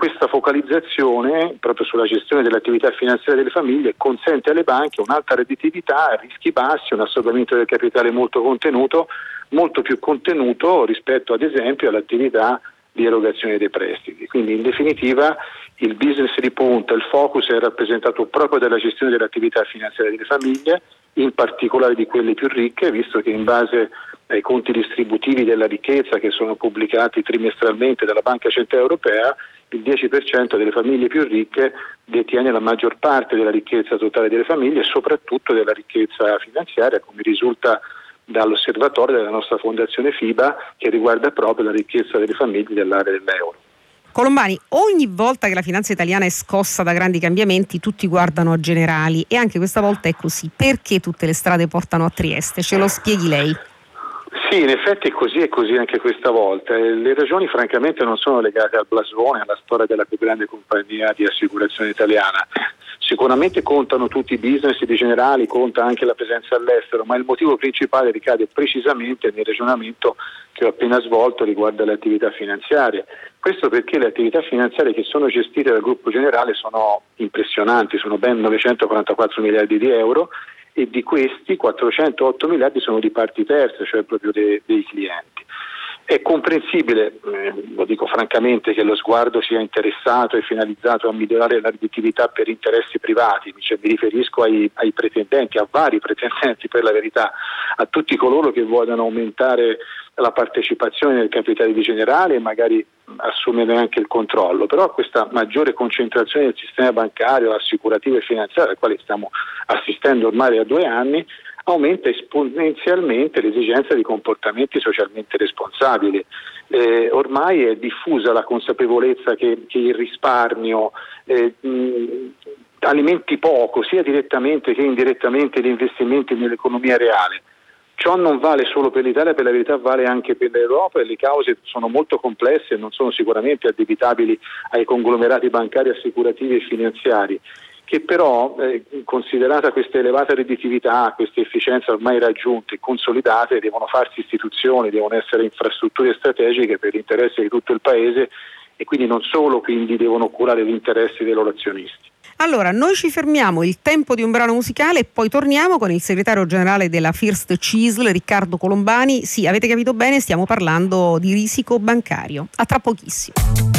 questa focalizzazione proprio sulla gestione dell'attività finanziaria delle famiglie consente alle banche un'alta redditività, rischi bassi, un assorbimento del capitale molto contenuto, molto più contenuto rispetto ad esempio all'attività di erogazione dei prestiti. Quindi in definitiva il business di punta, il focus è rappresentato proprio dalla gestione dell'attività finanziaria delle famiglie, in particolare di quelle più ricche, visto che in base ai conti distributivi della ricchezza che sono pubblicati trimestralmente dalla Banca Centrale Europea, il 10% delle famiglie più ricche detiene la maggior parte della ricchezza totale delle famiglie e soprattutto della ricchezza finanziaria, come risulta dall'osservatorio della nostra fondazione FIBA, che riguarda proprio la ricchezza delle famiglie dell'area dell'euro. Colombani, ogni volta che la finanza italiana è scossa da grandi cambiamenti tutti guardano a Generali e anche questa volta è così. Perché tutte le strade portano a Trieste? Ce lo spieghi lei? Sì, in effetti è così anche questa volta. Le ragioni francamente non sono legate al blasone, alla storia della più grande compagnia di assicurazione italiana. Sicuramente contano tutti i business di Generali, conta anche la presenza all'estero, ma il motivo principale ricade precisamente nel ragionamento che ho appena svolto riguardo alle attività finanziarie. Questo perché le attività finanziarie che sono gestite dal gruppo Generale sono impressionanti, sono ben 944 miliardi di euro e di questi 408 miliardi sono di parti terze, cioè proprio dei clienti. È comprensibile, lo dico francamente, che lo sguardo sia interessato e finalizzato a migliorare la redditività per interessi privati, cioè mi riferisco ai pretendenti, a vari pretendenti per la verità, a tutti coloro che vogliono aumentare la partecipazione nel capitale di Generale e magari assumere anche il controllo, però questa maggiore concentrazione del sistema bancario, assicurativo e finanziario al quale stiamo assistendo ormai da 2 anni aumenta esponenzialmente l'esigenza di comportamenti socialmente responsabili. Ormai è diffusa la consapevolezza che il risparmio alimenti poco, sia direttamente che indirettamente, gli investimenti nell'economia reale. Ciò non vale solo per l'Italia, per la verità vale anche per l'Europa e le cause sono molto complesse e non sono sicuramente addebitabili ai conglomerati bancari, assicurativi e finanziari, che però, considerata questa elevata redditività, queste efficienze ormai raggiunte e consolidate, devono farsi istituzioni, devono essere infrastrutture strategiche per l'interesse di tutto il Paese e quindi non solo quindi devono curare gli interessi dei loro azionisti. Allora, noi ci fermiamo, il tempo di un brano musicale e poi torniamo con il segretario generale della First CISL, Riccardo Colombani. Sì, avete capito bene, stiamo parlando di risico bancario. A tra pochissimo.